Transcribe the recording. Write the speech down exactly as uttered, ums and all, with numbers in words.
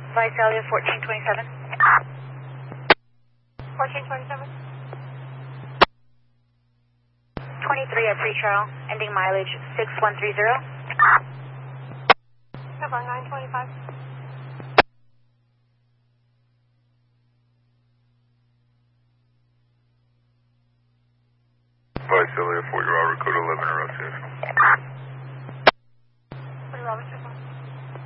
Visalia fourteen twenty-seven. fourteen twenty-seven. twenty-three at pre-trial, ending mileage six one three zero. Cover nine twenty-five. Visalia, Fort Robert, code eleven, Route six. Fort Robert,